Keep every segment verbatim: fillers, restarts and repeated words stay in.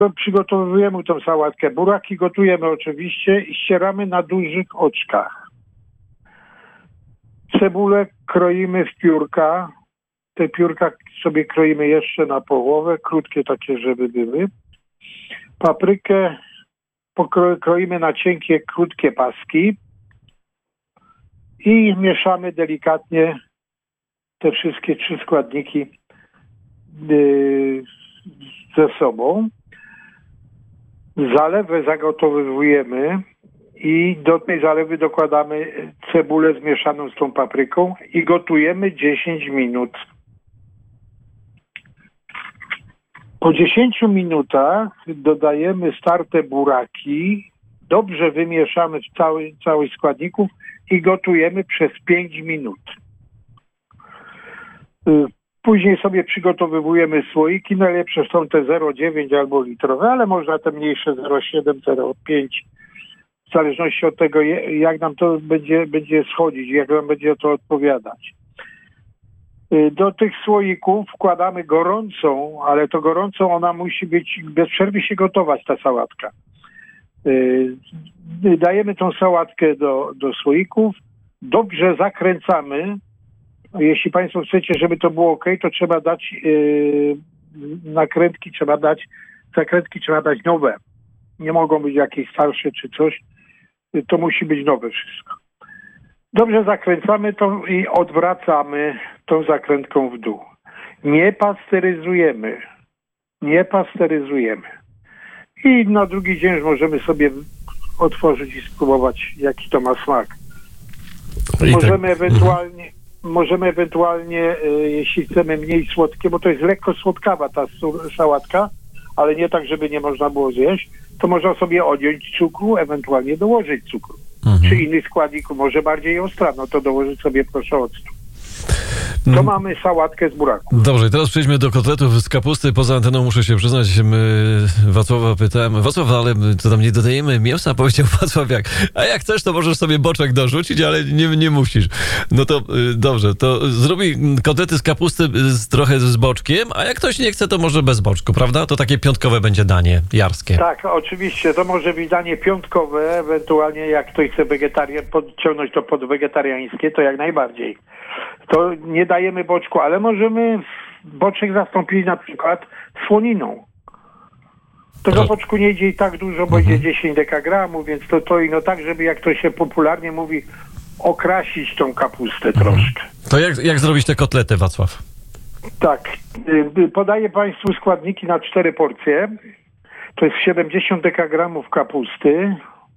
To przygotowujemy tą sałatkę. Buraki gotujemy oczywiście i ścieramy na dużych oczkach. Cebulę kroimy w piórka. Te piórka sobie kroimy jeszcze na połowę, krótkie takie, żeby były. Paprykę pokroimy na cienkie, krótkie paski i mieszamy delikatnie te wszystkie trzy składniki yy, ze sobą. Zalewę zagotowujemy i do tej zalewy dokładamy cebulę zmieszaną z tą papryką i gotujemy dziesięć minut. Po dziesięciu minutach dodajemy starte buraki, dobrze wymieszamy w cały, całość składników i gotujemy przez pięć minut. Później sobie przygotowujemy słoiki, najlepsze są te zero przecinek dziewięć albo litrowe, ale można te mniejsze zero przecinek siedem, zero przecinek pięć, w zależności od tego, jak nam to będzie, będzie schodzić, jak nam będzie to odpowiadać. Do tych słoików wkładamy gorącą, ale to gorącą ona musi być, bez przerwy się gotować ta sałatka. Dajemy tą sałatkę do, do słoików, dobrze zakręcamy. Jeśli Państwo chcecie, żeby to było ok, to trzeba dać yy, nakrętki, trzeba dać, zakrętki trzeba dać nowe. Nie mogą być jakieś starsze czy coś. To musi być nowe wszystko. Dobrze zakręcamy to i odwracamy tą zakrętką w dół. Nie pasteryzujemy. Nie pasteryzujemy. I na drugi dzień już możemy sobie otworzyć i spróbować, jaki to ma smak. I możemy tak... ewentualnie... Możemy ewentualnie, y, jeśli chcemy mniej słodkie, bo to jest lekko słodkawa ta sałatka, ale nie tak, żeby nie można było zjeść, to można sobie odjąć cukru, ewentualnie dołożyć cukru. Mhm. Czy inny składnik, może bardziej ostra, no to dołożyć sobie proszę octu. To mm. mamy sałatkę z buraków. Dobrze, teraz przejdźmy do kotletów z kapusty. Poza anteną muszę się przyznać, my Wacława pytałem, Wacław, ale to tam nie dodajemy mięsa? Powiedział Wacław, jak, a jak chcesz, to możesz sobie boczek dorzucić, ale nie, nie musisz. No to y, dobrze, to zrobi kotlety z kapusty z, trochę z boczkiem, a jak ktoś nie chce, to może bez boczku, prawda? To takie piątkowe będzie danie jarskie. Tak, oczywiście, to może być danie piątkowe, ewentualnie jak ktoś chce wegetarian, podciągnąć to pod wegetariańskie, to jak najbardziej. To nie dajemy boczku, ale możemy boczek zastąpić na przykład słoniną. Tego boczku nie idzie i tak dużo, bo idzie dziesięć dekagramów, więc to, to i no tak, żeby jak to się popularnie mówi, okrasić tą kapustę troszkę. To jak, jak zrobić te kotlety, Wacław? Tak, podaję Państwu składniki na cztery porcje. To jest siedemdziesiąt dekagramów kapusty,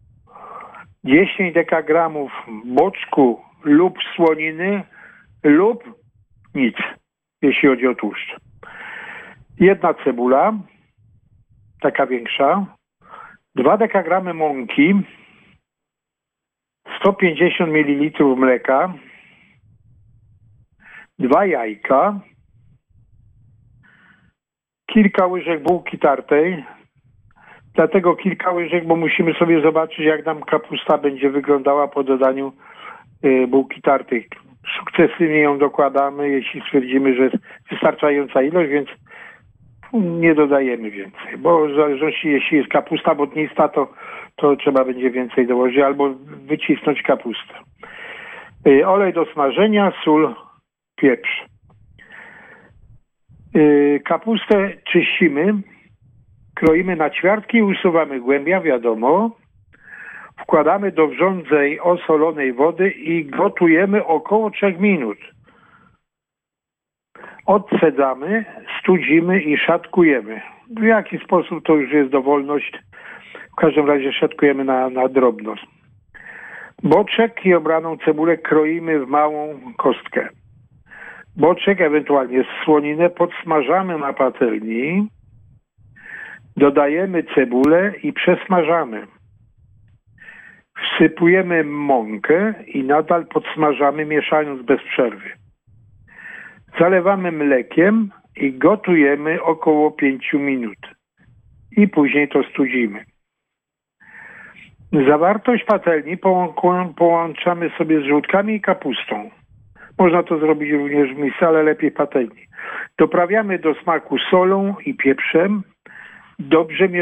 dziesięć dekagramów boczku lub słoniny, lub nic, jeśli chodzi o tłuszcz. Jedna cebula, taka większa, dwa dekagramy mąki, sto pięćdziesiąt mililitrów mleka, dwa jajka, kilka łyżek bułki tartej, dlatego kilka łyżek, bo musimy sobie zobaczyć, jak nam kapusta będzie wyglądała po dodaniu y, bułki tartej. Sukcesywnie ją dokładamy, jeśli stwierdzimy, że jest wystarczająca ilość, więc nie dodajemy więcej, bo w zależności, jeśli jest kapusta błotnista, to, to trzeba będzie więcej dołożyć albo wycisnąć kapustę. Yy, olej do smażenia, sól, pieprz. Yy, kapustę czyścimy, kroimy na ćwiartki i usuwamy głębia, wiadomo. Wkładamy do wrzącej, osolonej wody i gotujemy około trzech minut. Odcedzamy, studzimy i szatkujemy. W jaki sposób to już jest dowolność. W każdym razie szatkujemy na, na drobno. Boczek i obraną cebulę kroimy w małą kostkę. Boczek, ewentualnie słoninę, podsmażamy na patelni. Dodajemy cebulę i przesmażamy. Wsypujemy mąkę i nadal podsmażamy, mieszając bez przerwy. Zalewamy mlekiem i gotujemy około pięciu minut. I później to studzimy. Zawartość patelni połączamy sobie z żółtkami i kapustą. Można to zrobić również w misce, ale lepiej patelni. Doprawiamy do smaku solą i pieprzem. dobrze